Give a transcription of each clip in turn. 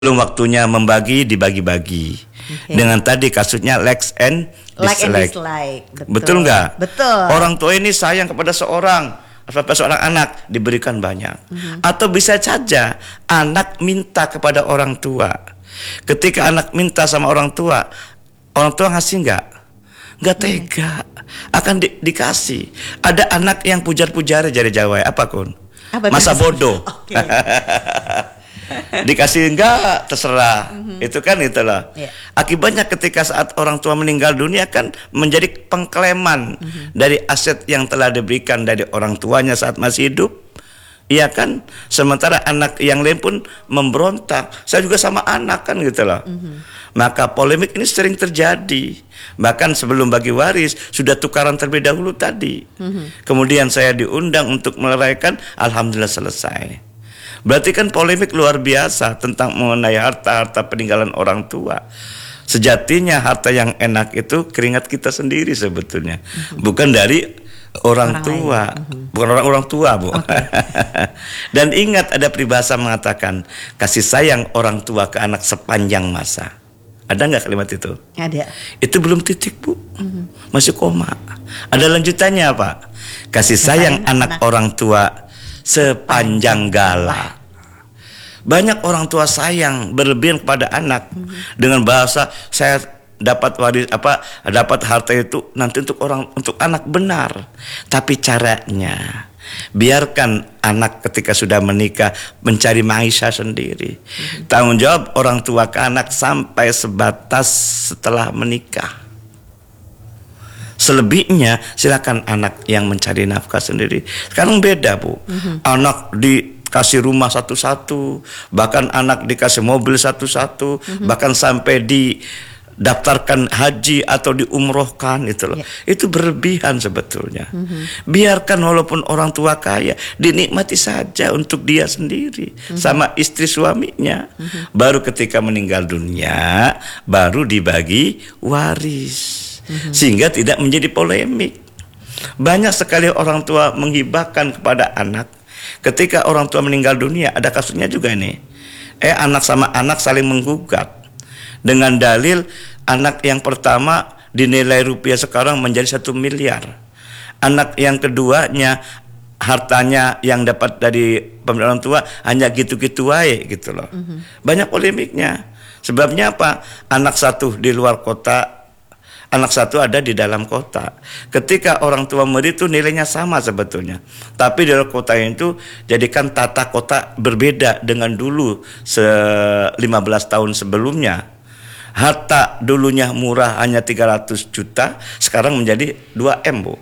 Belum waktunya membagi, dibagi-bagi. Okay. Dengan tadi kasusnya likes and dislike. Betul nggak? Betul. Orang tua ini sayang kepada seorang anak, diberikan banyak. Atau bisa saja anak minta kepada orang tua. Ketika anak minta sama orang tua ngasih nggak? Nggak tega. Akan dikasih. Ada anak yang pujar-pujar jari Jawa, apa kun? Masa bodoh. Okay. Dikasih enggak terserah. Itu kan itulah. Akibatnya ketika saat orang tua meninggal dunia kan menjadi pengklaiman dari aset yang telah diberikan dari orang tuanya saat masih hidup. Iya kan? Sementara anak yang lain pun memberontak. Saya juga sama anak kan gitu loh. Maka polemik ini sering terjadi. Bahkan sebelum bagi waris sudah tukaran terlebih dahulu tadi. Kemudian saya diundang untuk meleraikan, alhamdulillah selesai. Berarti kan polemik luar biasa tentang mengenai harta peninggalan orang tua. Sejatinya harta yang enak itu keringat kita sendiri sebetulnya, bukan dari orang tua, bukan orang tua, Bu. Okay. Dan ingat ada peribahasa mengatakan kasih sayang orang tua ke anak sepanjang masa. Ada nggak kalimat itu? Ada. Itu belum titik, Bu. Masih koma. Ada lanjutannya apa? Kasih sayang anak orang tua sepanjang gala. Banyak orang tua sayang berlebihan kepada anak dengan bahasa saya dapat waris dapat harta itu nanti untuk anak benar. Tapi caranya biarkan anak ketika sudah menikah mencari maisha sendiri. Tanggung jawab orang tua ke anak sampai sebatas setelah menikah. Selebihnya silakan anak yang mencari nafkah sendiri. Sekarang beda, Bu. Anak dikasih rumah satu-satu, bahkan anak dikasih mobil satu-satu, bahkan sampai didaftarkan haji atau diumrohkan itu loh. Itu berlebihan sebetulnya. Biarkan walaupun orang tua kaya, dinikmati saja untuk dia sendiri sama istri suaminya. Baru ketika meninggal dunia baru dibagi waris. Sehingga tidak menjadi polemik. Banyak sekali orang tua menghibahkan kepada anak. Ketika orang tua meninggal dunia, ada kasusnya juga ini. Anak sama anak saling menggugat dengan dalil anak yang pertama dinilai rupiah sekarang menjadi 1 miliar. Anak yang keduanya hartanya yang dapat dari pemberian orang tua hanya gitu-gitu wae gitu loh. Banyak polemiknya. Sebabnya apa? Anak satu di luar kota, anak satu ada di dalam kota. Ketika orang tua murid itu nilainya sama sebetulnya. Tapi di dalam kota itu jadikan tata kota berbeda dengan dulu 15 tahun sebelumnya. Harta dulunya murah hanya 300 juta, sekarang menjadi 2M, Bu.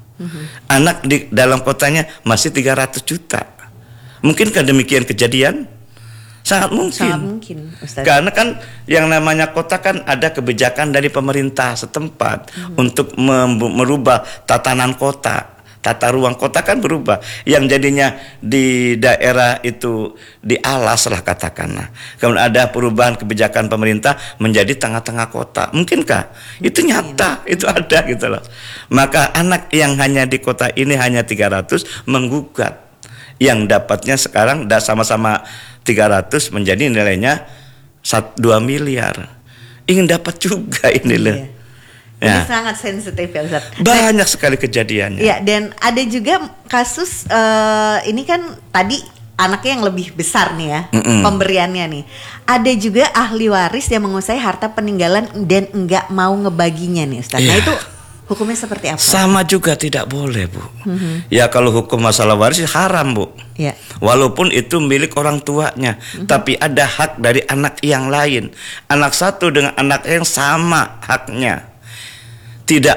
Anak di dalam kotanya masih 300 juta. Mungkinkah demikian kejadian? Sangat mungkin, Ustaz. Karena kan yang namanya kota kan ada kebijakan dari pemerintah setempat untuk merubah tatanan kota, tata ruang kota kan berubah. Yang jadinya di daerah itu dialas lah katakanlah. Kemudian ada perubahan kebijakan pemerintah menjadi tengah-tengah kota. Mungkinkah? Itu nyata, itu ada gitu loh. Maka anak yang hanya di kota ini hanya 300 menggugat. Yang dapatnya sekarang sama-sama 300 menjadi nilainya 2 miliar. Ingin dapat juga ini loh. Ini sangat sensitif ya Ustaz. Banyak sekali kejadiannya. Iya, dan ada juga kasus ini kan tadi anaknya yang lebih besar nih ya, pemberiannya nih. Ada juga ahli waris yang menguasai harta peninggalan dan enggak mau ngebaginya nih Ustaz. Nah itu hukumnya seperti apa? Sama juga tidak boleh, Bu. Ya kalau hukum masalah waris haram, Bu. Walaupun itu milik orang tuanya, tapi ada hak dari anak yang lain. Anak satu dengan anak yang sama haknya. Tidak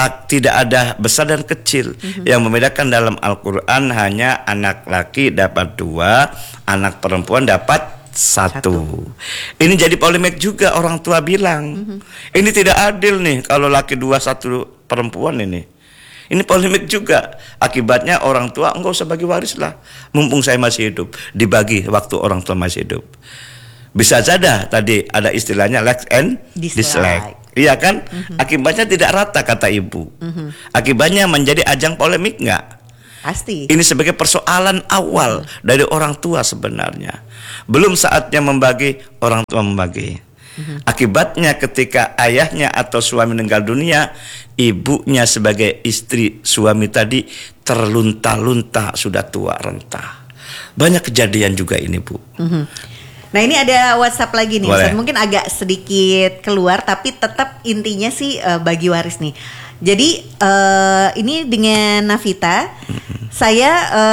ada besar dan kecil. Yang membedakan dalam Al-Quran hanya anak laki dapat 2, anak perempuan dapat 1. Ini jadi polemik juga, orang tua bilang ini tidak adil nih kalau laki 2 1 perempuan ini polemik juga. Akibatnya orang tua enggak usah bagi waris lah, mumpung saya masih hidup, dibagi waktu orang tua masih hidup. Bisa saja tadi ada istilahnya like and dislike. Iya kan? Akibatnya tidak rata kata ibu. Akibatnya menjadi ajang polemik enggak? Pasti. Ini sebagai persoalan awal dari orang tua sebenarnya. Belum saatnya membagi, orang tua membagi. Akibatnya ketika ayahnya atau suami meninggal dunia, ibunya sebagai istri suami tadi terlunta-lunta, sudah tua renta. Banyak kejadian juga ini, Bu. Nah, ini ada WhatsApp lagi nih, Boleh. Ustaz. Mungkin agak sedikit keluar, tapi tetap intinya sih bagi waris nih. Jadi ini dengan Navita, saya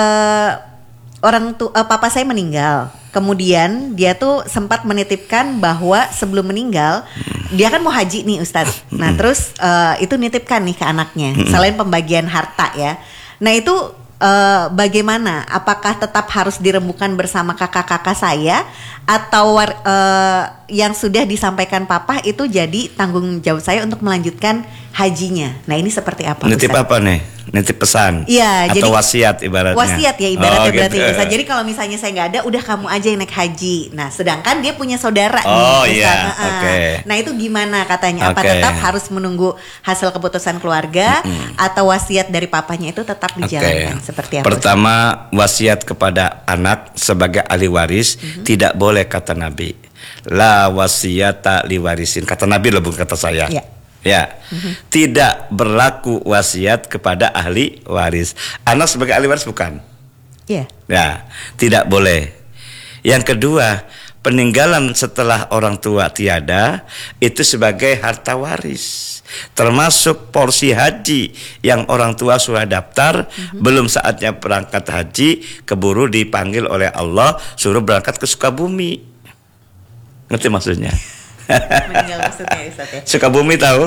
papa saya meninggal. Kemudian dia tuh sempat menitipkan bahwa sebelum meninggal dia kan mau haji nih, Ustadz. Nah terus itu nitipkan nih ke anaknya. Selain pembagian harta ya. Nah itu bagaimana? Apakah tetap harus dirembukan bersama kakak-kakak saya, atau yang sudah disampaikan papa itu jadi tanggung jawab saya untuk melanjutkan hajinya? Nah ini seperti apa? Nitip Ustaz? apa nih? Nitip pesan? Iya, atau jadi wasiat ibaratnya? Wasiat ya ibaratnya berarti gitu. Ustaz. Jadi kalau misalnya saya nggak ada, udah kamu aja yang naik haji. Nah sedangkan dia punya saudara Oh nih, iya, Ustaz. oke. Nah itu gimana katanya? Apa Oke. tetap harus menunggu hasil keputusan keluarga, atau wasiat dari papanya itu tetap dijalankan? Seperti apa? Pertama, wasiat kepada anak sebagai ahli waris tidak boleh, kata Nabi. La wasiyata liwarisin. Kata Nabi loh, bukan kata saya. Ya. Ya, tidak berlaku wasiat kepada ahli waris. Anak sebagai ahli waris bukan. Iya. Ya, tidak boleh. Yang kedua, peninggalan setelah orang tua tiada itu sebagai harta waris, termasuk porsi haji yang orang tua sudah daftar, belum saatnya berangkat haji, keburu dipanggil oleh Allah suruh berangkat ke Sukabumi. Ngerti maksudnya? Meninggal maksudnya Ustaz ya. Sukabumi tahu?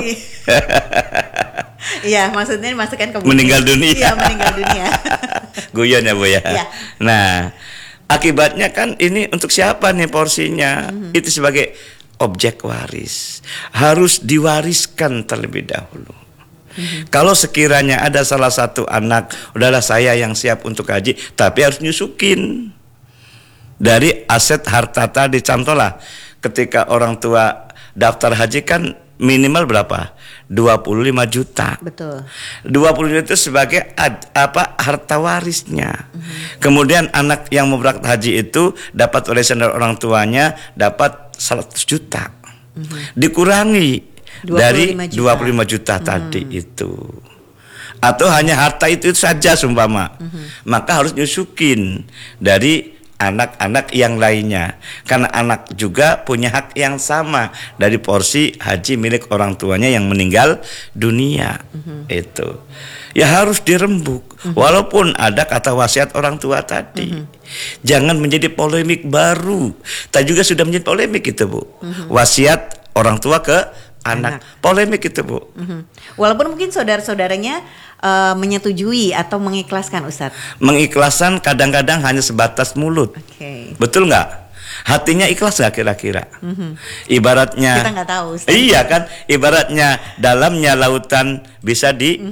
Iya, maksudnya dimasukkan ke bumi. Meninggal dunia. Iya, meninggal dunia. Guyon ya, Bu ya. Iya. Nah, akibatnya kan ini untuk siapa nih porsinya? Itu sebagai objek waris. Harus diwariskan terlebih dahulu. Kalau sekiranya ada salah satu anak, udahlah saya yang siap untuk haji, tapi harus nyusukin dari aset harta tadi. Contohlah, ketika orang tua daftar haji kan minimal berapa? 25 juta. Betul. 20 juta itu sebagai harta warisnya. Kemudian anak yang mau berangkat haji itu dapat warisan dari orang tuanya dapat 100 juta. Dikurangi 25 dari juta. 25 juta tadi itu. Atau hanya harta itu saja sumpama. Maka harus nyusukin dari anak-anak yang lainnya, karena anak juga punya hak yang sama dari porsi haji milik orang tuanya yang meninggal dunia. Itu ya harus dirembuk, walaupun ada kata wasiat orang tua tadi. Jangan menjadi polemik baru. Tadi juga sudah menjadi polemik itu, Bu. Wasiat orang tua ke anak. Polemik itu, Bu. Walaupun mungkin saudara-saudaranya menyetujui atau mengikhlaskan, Ustadz. Mengikhlaskan kadang-kadang hanya sebatas mulut. Oke. Betul nggak? Hatinya ikhlas nggak kira-kira? Ibaratnya Kita nggak tahu, Ustadz. Iya kan? Ibaratnya dalamnya lautan bisa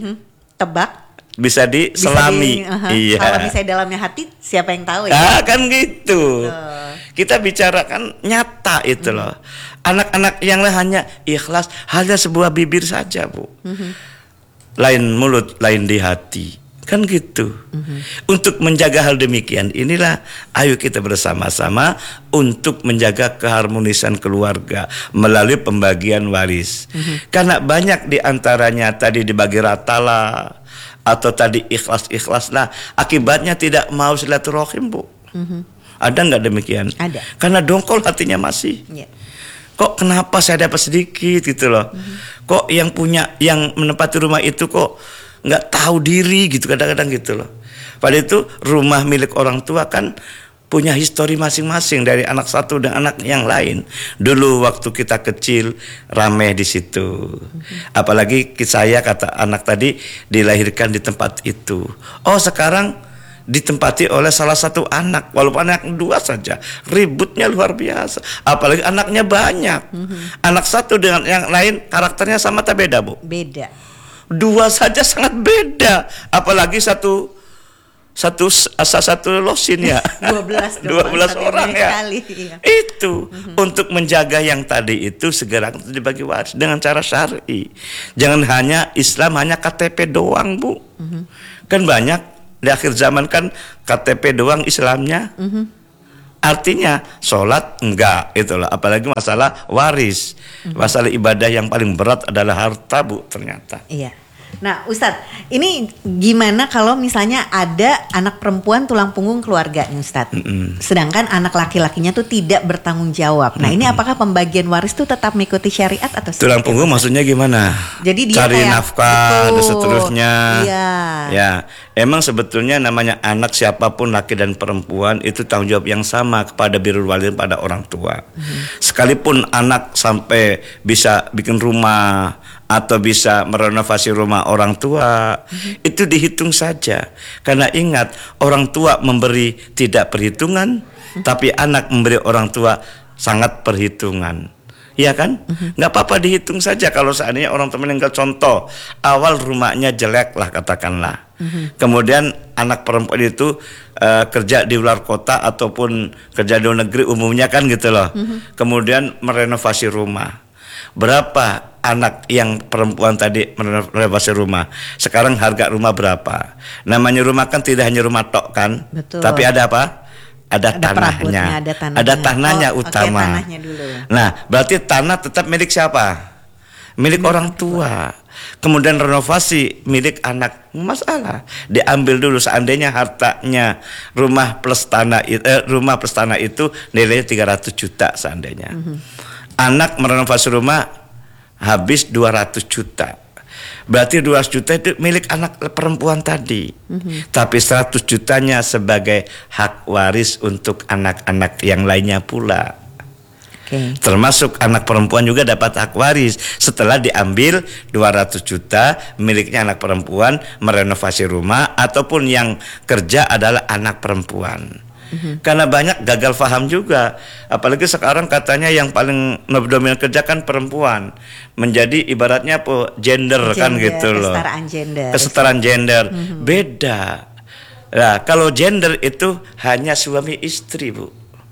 Tebak. bisa diselami. Iya. Kalau misalnya dalamnya hati, siapa yang tahu ya? Kan gitu. Kita bicara kan nyata itu loh. Anak-anak yang lain hanya ikhlas, hanya sebuah bibir saja, Bu. Lain mulut, lain di hati. Kan gitu. Untuk menjaga hal demikian, inilah ayo kita bersama-sama untuk menjaga keharmonisan keluarga melalui pembagian waris. Karena banyak diantaranya tadi dibagi rata lah, atau tadi ikhlas-ikhlas lah, akibatnya tidak mau silaturahim, Bu. Ada nggak demikian? Ada. Karena dongkol hatinya masih. Iya. Kok kenapa saya dapat sedikit gitu loh? Kok yang menempati rumah itu kok nggak tahu diri gitu, kadang-kadang gitu loh. Padahal itu rumah milik orang tua kan punya histori masing-masing dari anak satu dan anak yang lain. Dulu waktu kita kecil ramai di situ. Apalagi saya kata anak tadi dilahirkan di tempat itu. Oh sekarang ditempati oleh salah satu anak, walaupun anak dua saja, ributnya luar biasa. Apalagi anaknya banyak. Anak satu dengan yang lain karakternya sama tak beda, Bu? Beda. Dua saja sangat beda. Apalagi satu losin ya. 12 orang ya. Iya. Itu untuk menjaga yang tadi itu segera dibagi waris dengan cara syar'i. Jangan hanya Islam hanya KTP doang, Bu. Kan banyak di akhir zaman kan KTP doang Islamnya. Artinya sholat enggak, itulah. Apalagi masalah waris, masalah ibadah yang paling berat adalah harta, Bu, ternyata. Iya. Nah, Ustadz, ini gimana kalau misalnya ada anak perempuan tulang punggung keluarga nih, Ustadz, sedangkan anak laki-lakinya tuh tidak bertanggung jawab. Nah, ini apakah pembagian waris tuh tetap mengikuti syariat atau tulang punggung maksudnya gimana? Jadi dia cari kayak, nafkah dan seterusnya. Iya. Ya, emang sebetulnya namanya anak siapapun laki dan perempuan itu tanggung jawab yang sama kepada birrul walidain, pada orang tua. Sekalipun anak sampai bisa bikin rumah atau bisa merenovasi rumah orang tua, itu dihitung saja. Karena ingat, orang tua memberi tidak perhitungan, tapi anak memberi orang tua sangat perhitungan. Iya kan? Nggak apa-apa, dihitung saja. Kalau seandainya orang tua meninggal, contoh awal rumahnya jelek lah katakanlah, kemudian anak perempuan itu kerja di luar kota ataupun kerja di luar negeri umumnya kan gitu loh, kemudian merenovasi rumah. Berapa anak yang perempuan tadi merenovasi rumah? Sekarang harga rumah berapa? Namanya rumah kan tidak hanya rumah tok kan? Betul. Tapi ada apa? Ada tanahnya. Ada tanahnya utama. Okay, tanahnya dulu. Nah, berarti tanah tetap milik siapa? Milik orang tua. Kemudian renovasi milik anak, masalah. Diambil dulu, seandainya hartanya rumah plus tanah itu nilainya 300 juta seandainya. Anak merenovasi rumah habis 200 juta. Berarti 200 juta itu milik anak perempuan tadi. Tapi 100 jutanya sebagai hak waris untuk anak-anak yang lainnya pula. Termasuk anak perempuan juga dapat hak waris setelah diambil 200 juta miliknya anak perempuan merenovasi rumah, ataupun yang kerja adalah anak perempuan. Karena banyak gagal paham juga, apalagi sekarang katanya yang paling dominan kerja kan perempuan, menjadi ibaratnya gender kan gitu loh, kesetaraan gender. Beda. Nah, kalau gender itu hanya suami istri, Bu.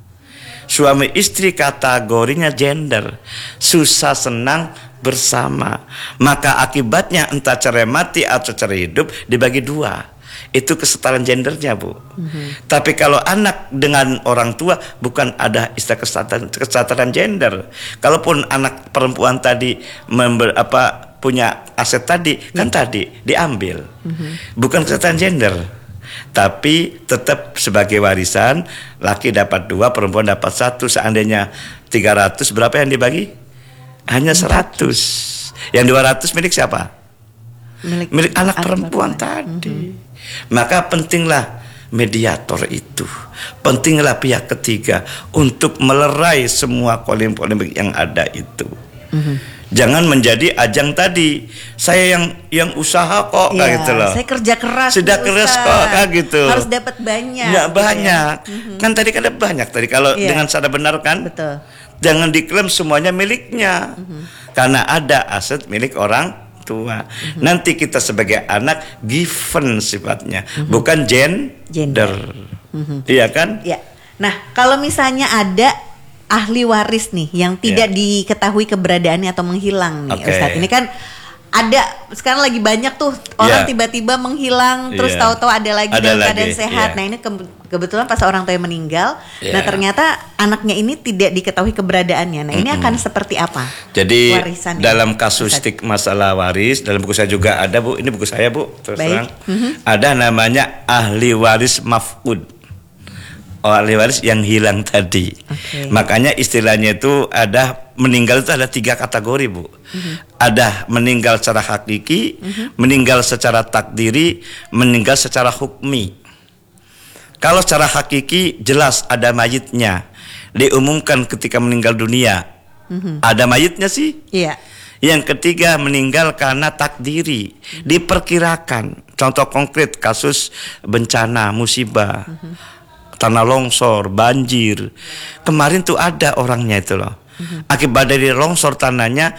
Suami istri kategorinya gender, susah senang bersama, maka akibatnya entah cerai mati atau cerai hidup dibagi dua. Itu kesetaraan gendernya, Bu. Tapi kalau anak dengan orang tua bukan ada istilah kesetaraan gender. Kalaupun anak perempuan tadi punya aset tadi, kan tadi diambil. Bukan kesetaraan gender. Tapi tetap sebagai warisan, laki dapat 2, perempuan dapat 1. Seandainya 300, berapa yang dibagi? Hanya 100. Yang 200 milik siapa? Milik anak perempuan tadi. Maka pentinglah mediator itu, pentinglah pihak ketiga untuk melerai semua polemik yang ada itu. Jangan menjadi ajang tadi, saya yang usaha kok kayak gitu loh. Saya kerja keras. Sudah keras kok kayak gitu. Harus dapat banyak. Nggak banyak. Kan tadi kan ada banyak tadi kalau dengan sadar benar kan. Betul. Jangan diklaim semuanya miliknya. Karena ada aset milik orang tua. Nanti kita sebagai anak given sifatnya, bukan gender. Iya kan? Ya. Nah, kalau misalnya ada ahli waris nih yang tidak diketahui keberadaannya atau menghilang nih, Ustadz. Ini kan ada sekarang lagi banyak tuh orang tiba-tiba menghilang, terus tahu-tahu ada lagi dalam keadaan sehat. Nah, ini kebetulan pas orang tua meninggal, nah ternyata anaknya ini tidak diketahui keberadaannya. Nah, ini akan seperti apa? Jadi warisannya? Dalam kasustik masalah waris, dalam buku saya juga ada, Bu. Ini buku saya, Bu. Terus terang. Ada namanya ahli waris maf'ud. Ahli waris yang hilang tadi. Makanya istilahnya itu ada meninggal itu ada 3 kategori, Bu. Ada meninggal secara hakiki, meninggal secara takdiri, meninggal secara hukmi. Kalau secara hakiki jelas ada mayitnya, diumumkan ketika meninggal dunia. Ada mayitnya sih. Iya. Yang ketiga meninggal karena takdiri, diperkirakan. Contoh konkret kasus bencana, musibah. Tanah longsor, banjir. Kemarin tuh ada orangnya itu loh. Akibat dari longsor tanahnya,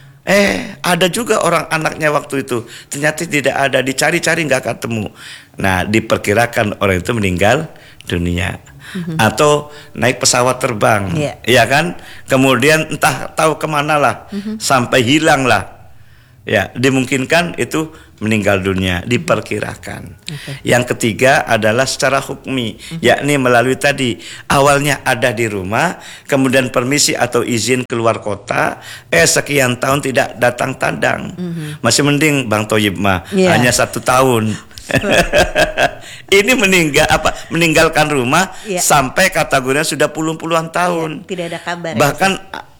ada juga orang anaknya waktu itu. Ternyata tidak ada, dicari-cari nggak ketemu. Nah, diperkirakan orang itu meninggal dunia. Atau naik pesawat terbang, ya kan? Kemudian entah tahu kemana lah, sampai hilang lah. Ya, dimungkinkan itu meninggal dunia, diperkirakan. Yang ketiga adalah secara hukmi, yakni melalui tadi awalnya ada di rumah, kemudian permisi atau izin keluar kota, sekian tahun tidak datang tandang. Masih mending Bang Thoyib mah hanya 1 tahun. Ini meninggalkan rumah sampai kategorinya sudah puluhan tahun. Tidak ada kabar. Bahkan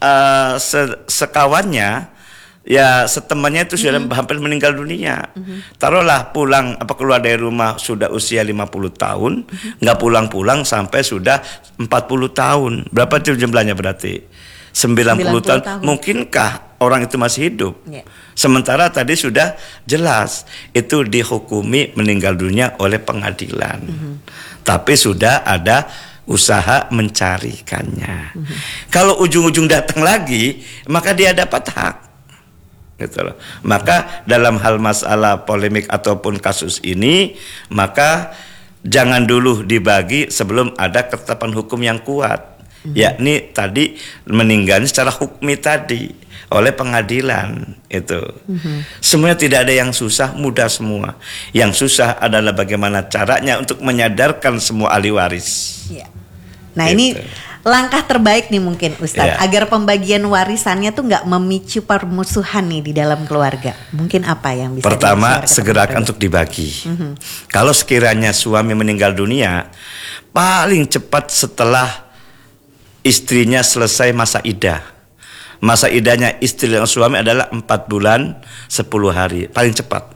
sekawannya ya setemannya itu sudah hampir meninggal dunia. Taruhlah pulang keluar dari rumah sudah usia 50 tahun, nggak pulang-pulang sampai sudah 40 tahun. Berapa itu jumlahnya berarti? 90 tahun. Mungkinkah orang itu masih hidup? Sementara tadi sudah jelas itu dihukumi meninggal dunia oleh pengadilan. Tapi sudah ada usaha mencarikannya. Kalau ujung-ujung datang lagi, maka dia dapat hak. Gitu loh. Maka dalam hal masalah polemik ataupun kasus ini, maka jangan dulu dibagi sebelum ada ketetapan hukum yang kuat, yakni tadi meninggal secara hukmi tadi oleh pengadilan itu. Semuanya tidak ada yang susah, mudah semua. Yang susah adalah bagaimana caranya untuk menyadarkan semua ahli waris. Nah gitu. ini langkah terbaik nih mungkin Ustadz agar pembagian warisannya tuh nggak memicu permusuhan nih di dalam keluarga. Mungkin apa yang bisa? Pertama, segerakan untuk dibagi. Kalau sekiranya suami meninggal dunia, paling cepat setelah istrinya selesai masa iddah. Masa iddahnya istri dan suami adalah 4 bulan 10 hari, paling cepat.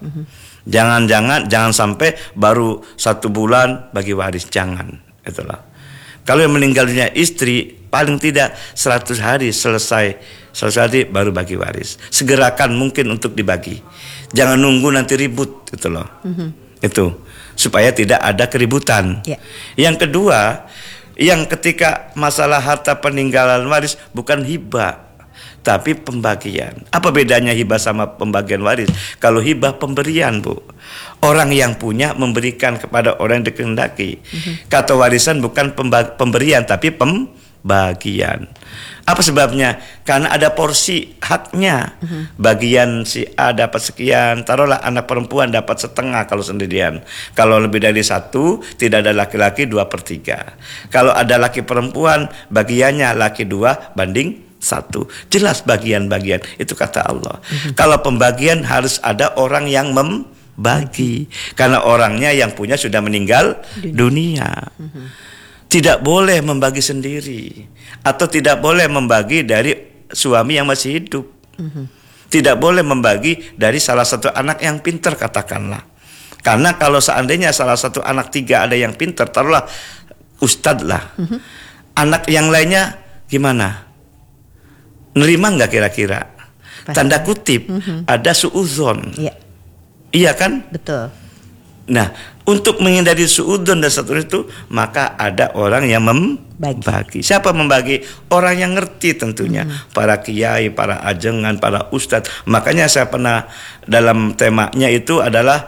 Jangan sampai baru 1 bulan bagi waris, jangan. Itulah. Kalau yang meninggal dunia istri, paling tidak 100 hari selesai hari baru bagi waris. Segerakan mungkin untuk dibagi. Jangan nunggu nanti ribut gitu loh. Itu supaya tidak ada keributan. Yang kedua, yang ketika masalah harta peninggalan waris bukan hibah, tapi pembagian. Apa bedanya hibah sama pembagian waris? Kalau hibah pemberian, Bu. Orang yang punya memberikan kepada orang yang dikehendaki. Kata warisan bukan pemberian tapi pembagian. Apa sebabnya? Karena ada porsi haknya. Bagian si A dapat sekian, taruhlah anak perempuan dapat setengah kalau sendirian. Kalau lebih dari 1, tidak ada laki-laki 2/3. Kalau ada laki perempuan, bagiannya laki 2 banding 1. Jelas bagian-bagian, itu kata Allah. Kalau pembagian harus ada orang yang membagi, karena orangnya yang punya sudah meninggal dunia. Tidak boleh membagi sendiri, atau tidak boleh membagi dari suami yang masih hidup. Tidak boleh membagi dari salah satu anak yang pintar, katakanlah. Karena kalau seandainya salah satu anak 3 ada yang pintar, taruhlah ustadz lah. Anak yang lainnya gimana? Nerima nggak kira-kira? Tanda kutip ada suudzon. Iya kan? Betul. Nah, untuk menghindari suudzon dan seterusnya itu, maka ada orang yang membagi. Siapa membagi? Orang yang ngerti tentunya. Para kiai, para ajengan, para ustadz. Makanya saya pernah dalam temanya itu adalah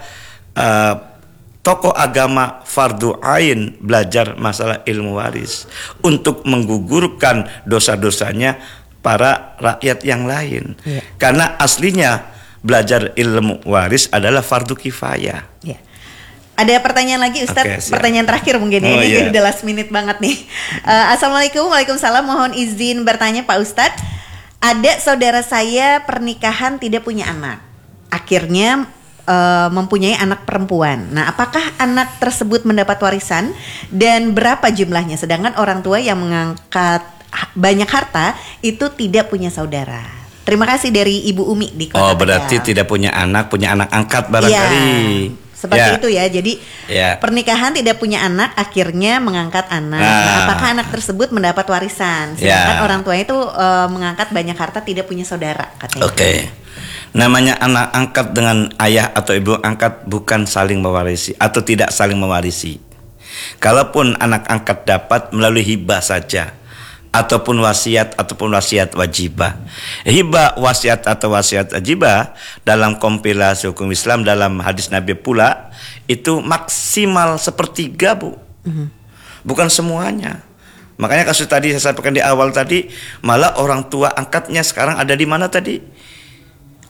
tokoh agama fardu ain belajar masalah ilmu waris untuk menggugurkan dosa-dosanya para rakyat yang lain. Karena aslinya belajar ilmu waris adalah fardu kifayah. Ada pertanyaan lagi Ustadz, pertanyaan terakhir mungkin ini udah last minute banget nih. Assalamualaikum, waalaikumsalam. Mohon izin bertanya Pak Ustadz. Ada saudara saya pernikahan tidak punya anak, akhirnya mempunyai anak perempuan. Nah, apakah anak tersebut mendapat warisan dan berapa jumlahnya? Sedangkan orang tua yang mengangkat banyak harta itu tidak punya saudara. Terima kasih dari Ibu Umi di Kota Tegal. Berarti tidak punya anak angkat barangkali. Seperti itu ya. Jadi pernikahan tidak punya anak, akhirnya mengangkat anak. Nah, apakah anak tersebut mendapat warisan? Sedangkan orang tuanya itu mengangkat banyak harta, tidak punya saudara katanya. Namanya anak angkat dengan ayah atau ibu angkat bukan saling mewarisi atau tidak saling mewarisi. Kalaupun anak angkat dapat melalui hibah saja, ataupun wasiat wajibah. Hibah, wasiat atau wasiat wajibah dalam kompilasi hukum Islam dalam hadis Nabi pula itu maksimal 1/3, Bu. Bukan semuanya. Makanya kasus tadi saya sampaikan di awal tadi, malah orang tua angkatnya sekarang ada di mana tadi?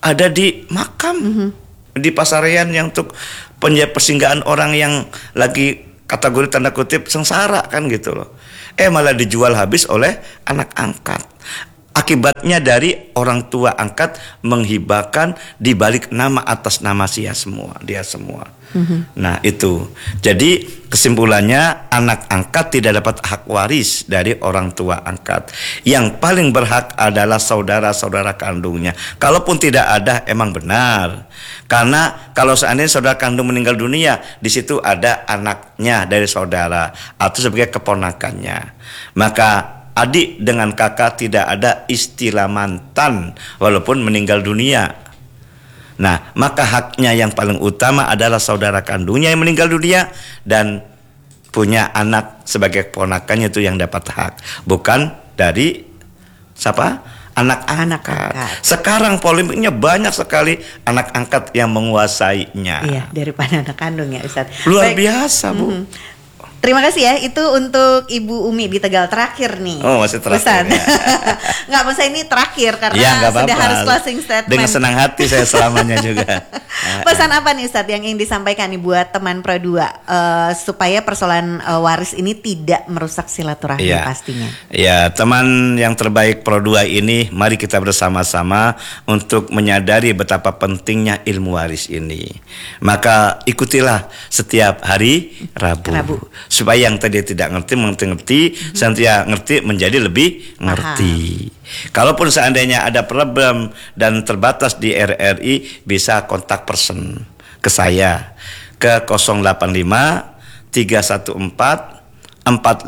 ada di makam, di pasarean yang untuk persinggahan orang yang lagi kategori tanda kutip sengsara kan gitu loh. Malah dijual habis oleh anak angkat. Akibatnya dari orang tua angkat menghibahkan dibalik nama atas nama dia semua. Nah itu. Jadi kesimpulannya anak angkat tidak dapat hak waris dari orang tua angkat. Yang paling berhak adalah saudara-saudara kandungnya. Kalaupun tidak ada emang benar. Karena kalau seandainya saudara kandung meninggal dunia, di situ ada anaknya dari saudara atau sebagai keponakannya. Maka adik dengan kakak tidak ada istilah mantan walaupun meninggal dunia. Nah, maka haknya yang paling utama adalah saudara kandungnya yang meninggal dunia dan punya anak sebagai keponakannya, itu yang dapat hak, bukan dari siapa? Anak angkat. Sekarang polemiknya banyak sekali anak angkat yang menguasainya. Iya, daripada anak kandung ya Ustaz. Luar biasa, Bu. Terima kasih ya, itu untuk Ibu Umi di Tegal terakhir nih. Oh, masih terakhir ya. Nggak maksudnya ini terakhir karena ya, sudah harus closing statement. Dengan senang hati saya selamanya juga. Pesan apa nih Ustadz yang ingin disampaikan nih buat teman Pro 2 supaya persoalan waris ini tidak merusak silaturahmi pastinya. Ya, teman yang terbaik Pro 2 ini, mari kita bersama-sama untuk menyadari betapa pentingnya ilmu waris ini. Maka ikutilah setiap hari Rabu. Supaya yang tadi tidak ngerti, santia ngerti menjadi lebih ngerti. Kalaupun seandainya ada problem dan terbatas di RRI, bisa kontak person ke saya ke 085 314 450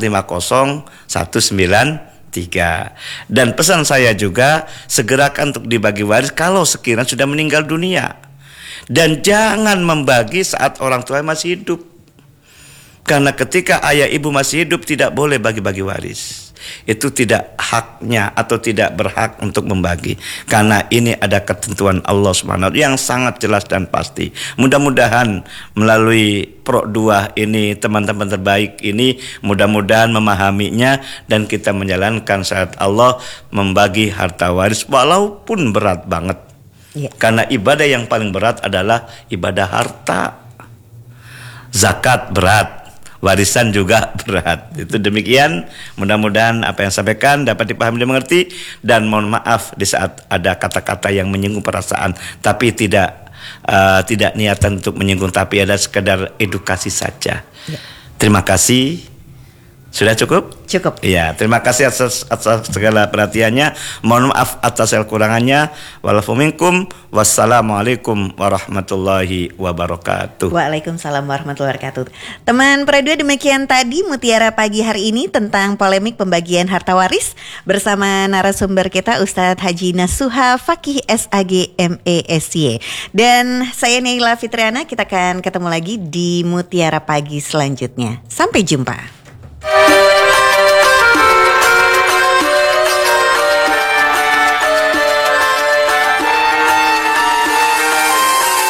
193. Dan pesan saya juga, segerakan untuk dibagi waris kalau sekiranya sudah meninggal dunia. Dan jangan membagi saat orang tua masih hidup. Karena ketika ayah ibu masih hidup tidak boleh bagi-bagi waris. Itu tidak haknya atau tidak berhak untuk membagi. Karena ini ada ketentuan Allah SWT yang sangat jelas dan pasti. Mudah-mudahan melalui Pro 2 ini, teman-teman terbaik ini, mudah-mudahan memahaminya dan kita menjalankan syariat Allah membagi harta waris walaupun berat banget. Karena ibadah yang paling berat adalah ibadah harta. Zakat berat, warisan juga berat. Itu demikian, mudah-mudahan apa yang saya sampaikan dapat dipahami dan mengerti. Dan mohon maaf di saat ada kata-kata yang menyinggung perasaan, tapi tidak niatan untuk menyinggung, tapi ada sekedar edukasi saja. Terima kasih. Sudah cukup? Cukup. Iya, terima kasih atas segala perhatiannya. Mohon maaf atas kekurangannya. Wassalamualaikum warahmatullahi wabarakatuh. Waalaikumsalam warahmatullahi wabarakatuh. Teman Pro 2, demikian tadi Mutiara Pagi hari ini tentang polemik pembagian harta waris bersama narasumber kita Ustadz Haji Nasuha Fakih SAG MESY. Dan saya Neila Fitriana, kita akan ketemu lagi di Mutiara Pagi selanjutnya. Sampai jumpa.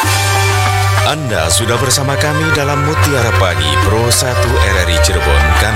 Anda sudah bersama kami dalam Mutiara Pagi Pro 1 RRI Cirebon. Kami